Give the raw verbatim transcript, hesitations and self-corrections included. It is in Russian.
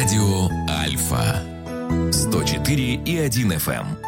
Радио Альфа. сто четыре и один эф эм.